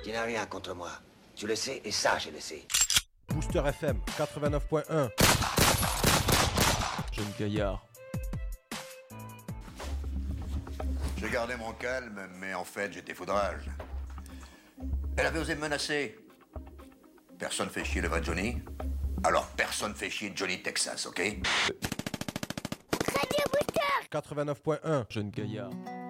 Tu n'as rien contre moi. Tu le sais, et ça, je le sais. Booster FM 89.1. Jeune Gaillard. Je gardais mon calme, mais en fait, j'étais foudrage. Elle avait osé me menacer. Personne fait chier le vrai Johnny. Alors personne fait chier Johnny Texas, ok? Radio Booster 89.1. Jeune Gaillard.